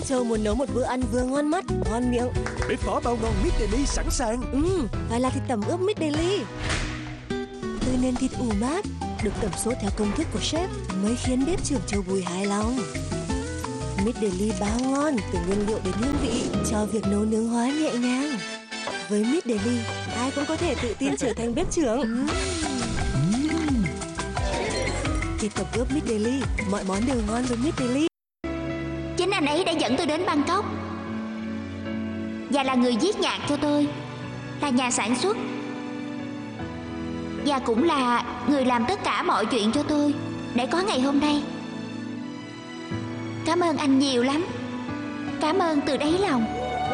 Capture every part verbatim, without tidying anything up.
Châu muốn nấu một bữa ăn vừa ngon mắt, ngon miệng. Bếp phó bao ngon Meat Daily sẵn sàng. Ừ, phải là thịt tẩm ướp Meat Daily. Từ nền thịt ủ mát, được tẩm sốt theo công thức của chef mới khiến bếp trưởng Châu Bùi hài lòng. Meat Daily bao ngon từ nguyên liệu đến hương vị, cho việc nấu nướng hóa nhẹ nhàng. Với Meat Daily, ai cũng có thể tự tin trở thành bếp trưởng. Mm. Thịt tẩm ướp Meat Daily, mọi món đều ngon với Meat Daily. Chính anh ấy đã dẫn tôi đến Bangkok và là người viết nhạc cho tôi, là nhà sản xuất, và cũng là người làm tất cả mọi chuyện cho tôi để có ngày hôm nay. Cảm ơn anh nhiều lắm. Cảm ơn từ đáy lòng.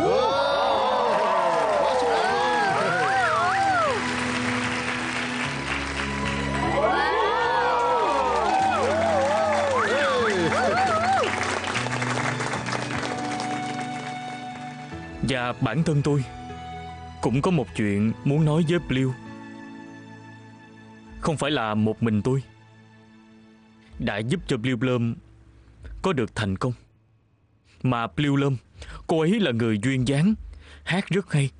Và bản thân tôi cũng có một chuyện muốn nói với Blue. Không phải là một mình tôi đã giúp cho Blue Bloom có được thành công, mà Blue Bloom, cô ấy là người duyên dáng, hát rất hay,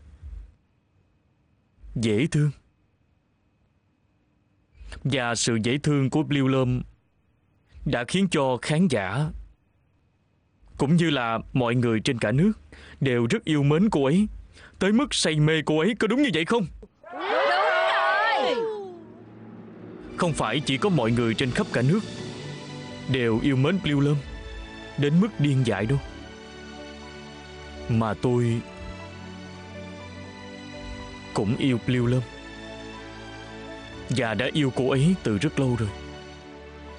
dễ thương. Và sự dễ thương của Blue Bloom đã khiến cho khán giả cũng như là mọi người trên cả nước đều rất yêu mến cô ấy, tới mức say mê cô ấy, có đúng như vậy không? Đúng rồi. Không phải chỉ có mọi người trên khắp cả nước đều yêu mến Blue Bloom đến mức điên dại đâu, mà tôi cũng yêu Blue Bloom và đã yêu cô ấy từ rất lâu rồi.